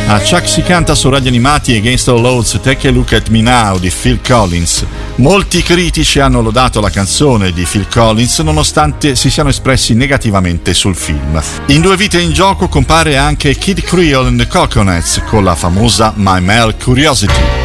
A Chuck si canta su Radio Animati Against All Odds Take a Look at Me Now di Phil Collins. Molti critici hanno lodato la canzone di Phil Collins nonostante si siano espressi negativamente sul film. In Due vite in gioco compare anche Kid Creole and the Coconuts con la famosa My Male Curiosity.